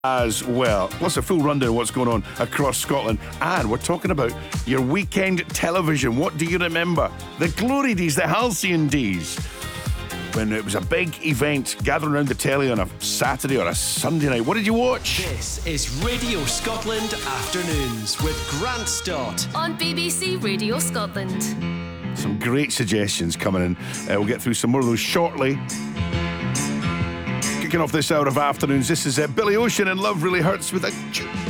as well. Plus a full rundown of what's going on across Scotland. And we're talking about your weekend television. What do you remember? The glory days, the halcyon days, when it was a big event gathering around the telly on a Saturday or a Sunday night. What did you watch? This is Radio Scotland Afternoons with Grant Stott on BBC Radio Scotland. Some great suggestions coming in. We'll get through some more of those shortly. Kicking off this hour of afternoons, this is Billy Ocean and Love Really Hurts with a